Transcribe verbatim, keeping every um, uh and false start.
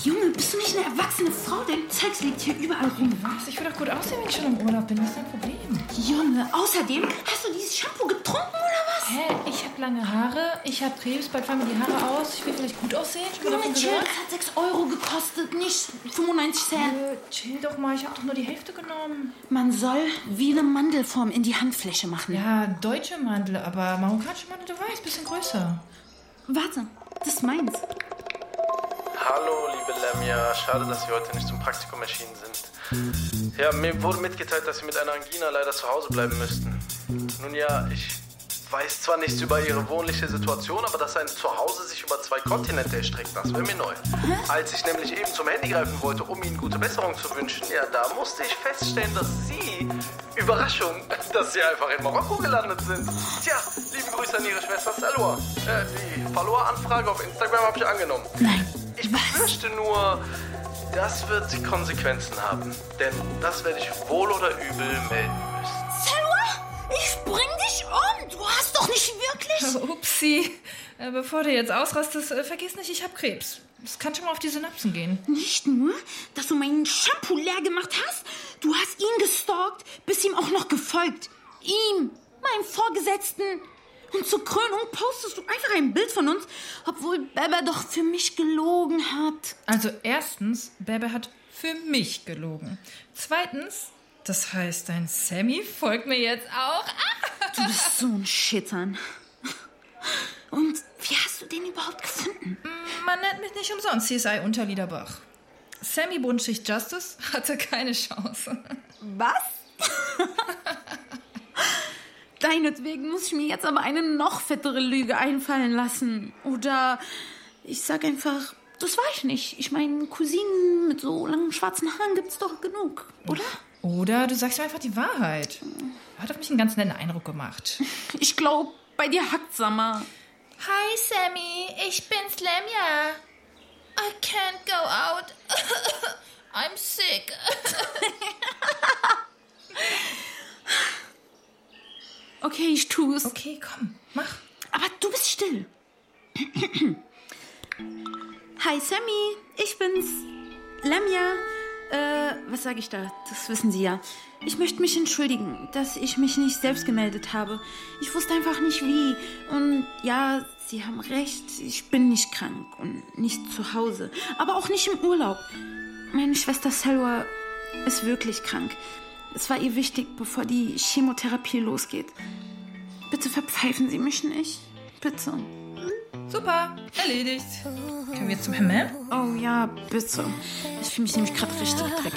Junge, bist du nicht eine erwachsene Frau? Dein Zeugs liegt hier überall rum. Was? Ich will doch gut aussehen, wenn ich schon im Urlaub bin. Was ist dein Problem? Junge, außerdem, hast du dieses Shampoo getrunken oder was? Hä? Ich habe lange Haare, ich habe Krebs, bald fallen mir die Haare aus. Ich will vielleicht gut aussehen. Schon mal davon Junge, chill, gehört? das hat sechs Euro gekostet, nicht fünfundneunzig Cent. Äh, chill doch mal, ich habe doch nur die Hälfte genommen. Man soll wie eine Mandelform in die Handfläche machen. Ja, deutsche Mandel, aber marokkanische Mandel, du weißt, bisschen größer. Warte, das ist meins. Hallo, liebe Lemja. Schade, dass Sie heute nicht zum Praktikum erschienen sind. Ja, mir wurde mitgeteilt, dass Sie mit einer Angina leider zu Hause bleiben müssten. Nun ja, ich weiß zwar nichts über Ihre wohnliche Situation, aber dass ein Zuhause sich über zwei Kontinente erstreckt, das wäre mir neu. Als ich nämlich eben zum Handy greifen wollte, um Ihnen gute Besserung zu wünschen, ja, da musste ich feststellen, dass Sie, Überraschung, dass Sie einfach in Marokko gelandet sind. Tja, liebe Grüße an Ihre Schwester Salwa. Äh, die Follower-Anfrage auf Instagram habe ich angenommen. Nein. Ich befürchte nur, das wird Konsequenzen haben. Denn das werde ich wohl oder übel melden müssen. Salwa, ich bring dich um. Du hast doch nicht wirklich... Aber upsi. Äh, bevor du jetzt ausrastest, äh, vergiss nicht, ich habe Krebs. Das kann schon mal auf die Synapsen gehen. Nicht nur, dass du meinen Shampoo leer gemacht hast, du hast ihn gestalkt, bist ihm auch noch gefolgt. Ihm, meinem Vorgesetzten. Und zur Krönung postest du einfach ein Bild von uns, obwohl Bebe doch für mich gelogen hat. Also erstens, Bebe hat für mich gelogen. Zweitens, das heißt, dein Sammy folgt mir jetzt auch. Du bist so ein Schittern. Und wie hast du den überhaupt gefunden? Man nennt mich nicht umsonst C S I Unterliederbach. Sammy Bundschicht Justice hatte keine Chance. Was? Deinetwegen muss ich mir jetzt aber eine noch fettere Lüge einfallen lassen. Oder ich sag einfach, das war ich nicht. Ich meine, Cousinen mit so langen schwarzen Haaren gibt's doch genug, oder? Oder du sagst mir einfach die Wahrheit. Hat auf mich einen ganz netten Eindruck gemacht. Ich glaube, bei dir hackt's, Sammer. Hi Sammy, ich bin's Lemja. I can't go out. I'm sick. Okay, ich tu's. Okay, komm, mach. Aber du bist still. Hi Sammy, ich bin's. Lemja. Äh, was sage ich da? Das wissen Sie ja. Ich möchte mich entschuldigen, dass ich mich nicht selbst gemeldet habe. Ich wusste einfach nicht wie. Und ja, Sie haben recht, ich bin nicht krank und nicht zu Hause. Aber auch nicht im Urlaub. Meine Schwester Salwa ist wirklich krank. Es war ihr wichtig, bevor die Chemotherapie losgeht. Bitte verpfeifen Sie mich nicht. Bitte. Super, erledigt. Können wir jetzt zum Hammam? Oh ja, bitte. Ich fühle mich nämlich gerade richtig dreckig.